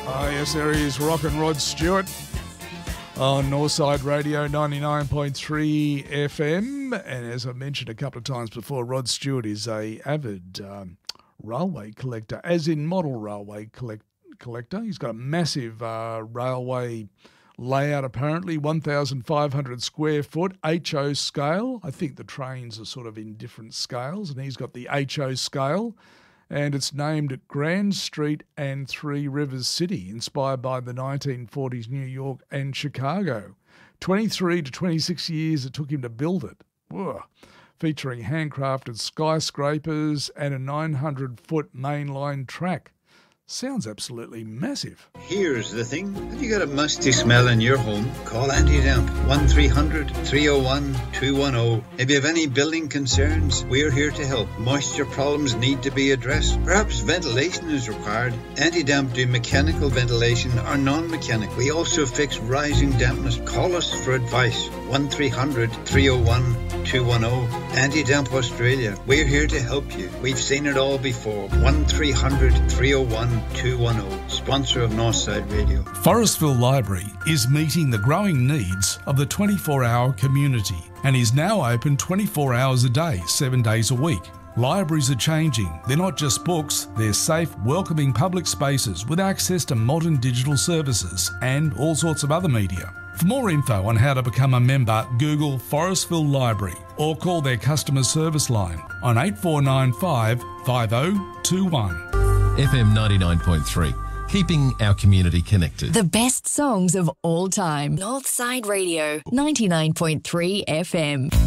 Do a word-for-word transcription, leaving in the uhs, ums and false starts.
Oh, yes, there he is, Rockin' Rod Stewart on Northside Radio ninety-nine point three F M. And as I mentioned a couple of times before, Rod Stewart is a avid um, railway collector, as in model railway collect- collector. He's got a massive uh, railway layout, apparently, one thousand five hundred square foot, H O scale. I think the trains are sort of in different scales, and he's got the H O scale. And it's named at Grand Street and Three Rivers City, inspired by the nineteen forties New York and Chicago. twenty-three to twenty-six years it took him to build it. Whoa. Featuring handcrafted skyscrapers and a nine hundred foot mainline track. Sounds absolutely massive. Here's the thing. Have you got a musty smell in your home? Call Anti-Damp. one three hundred, three oh one, two one oh. If you have any building concerns, we're here to help. Moisture problems need to be addressed. Perhaps ventilation is required. Anti-Damp do mechanical ventilation or non-mechanical. We also fix rising dampness. Call us for advice. one three hundred, three oh one, two one oh. Anti-Damp Australia. We're here to help you. We've seen it all before. one three hundred, three oh one, two one oh. Sponsor of Northside Radio. Forestville Library is meeting the growing needs of the twenty-four hour community and is now open twenty-four hours a day, seven days a week. Libraries are changing. They're not just books, they're safe, welcoming public spaces with access to modern digital services and all sorts of other media. For more info on how to become a member, Google Forestville Library or call their customer service line on eight four nine five, five oh two one. F M ninety-nine point three, keeping our community connected. The best songs of all time. Northside Radio, ninety-nine point three F M.